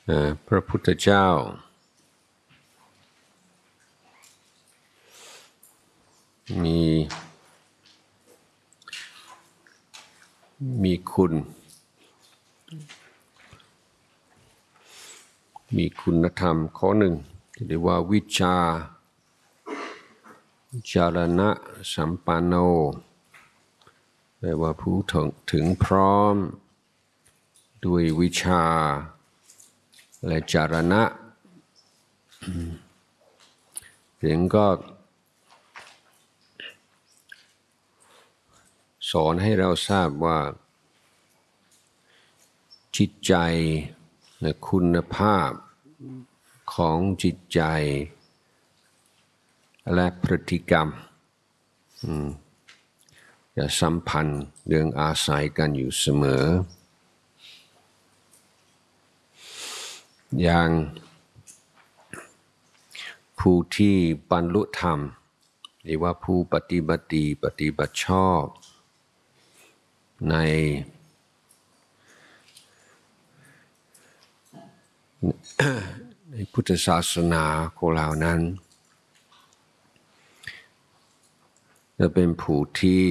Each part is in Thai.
พระพุทธเจ้ามีคุณธรรมข้อหนึ่งที่เรียกว่าวิชาจารณะสัมปันโนแปลว่าผู้ถึงพร้อมด้วยวิชาและจารณะถึงก็สอนให้เราทราบว่าจิตใจและคุณภาพของจิตใจและพฤติกรรมจะสัมพันธ์เรื่องอาศัยกันอยู่เสมออย่างผู้ที่บรรลุธรรมหรือว่าผู้ปฏิบัติชอบในพุทธศาสนาของเรานั้นจะเป็นผู้ที่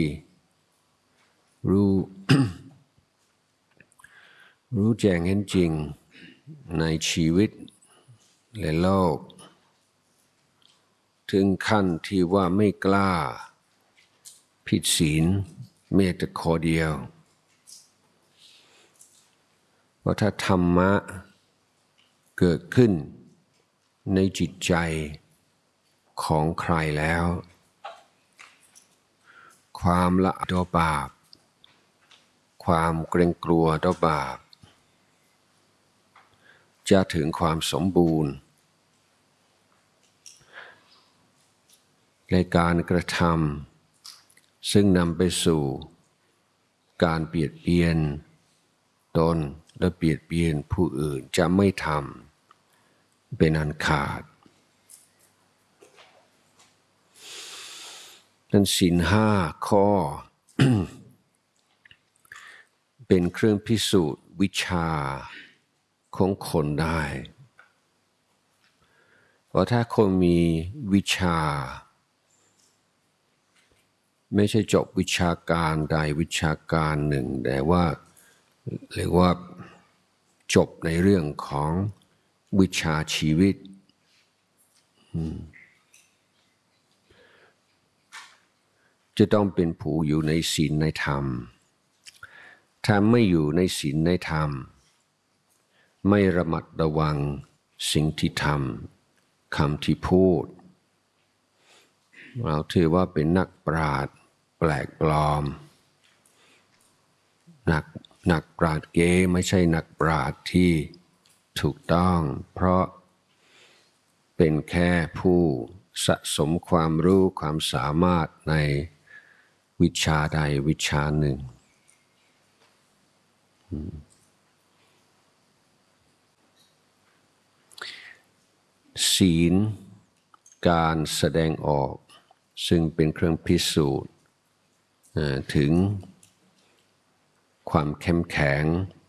รู้แจ้งเห็นจริงในชีวิตและโลกถึงขั้นที่ว่าไม่กล้าผิดศีลแม้แต่ข้อเดียวเพราะถ้าธรรมะเกิดขึ้นในจิตใจของใครแล้วความละต่อบาปความเกรงกลัวต่อบาปจะถึงความสมบูรณ์ในการกระทำซึ่งนำไปสู่การเบียดเบียนตนและเบียดเบียนผู้อื่นจะไม่ทำเป็นอันขาดนั้นศีลห้าข้อ เป็นเครื่องพิสูจน์วิชาของคนได้เพราะถ้าคนมีวิชาไม่ใช่จบวิชาการใดวิชาการหนึ่งแต่ว่าเรียกว่าจบในเรื่องของวิชาชีวิตจะต้องเป็นผู้อยู่ในศีลในธรรมถ้าไม่อยู่ในศีลในธรรมไม่ระมัดระวังสิ่งที่ทำคำที่พูดเราถือว่าเป็นนักปราชญ์แปลกปลอมนักปราชญ์เก๋ไม่ใช่นักปราชญ์ที่ถูกต้องเพราะเป็นแค่ผู้สะสมความรู้ความสามารถในวิชาใดวิชาหนึ่งศีลการแสดงออกซึ่งเป็นเครื่องพิสูจน์ถึงความเข้มแข็ง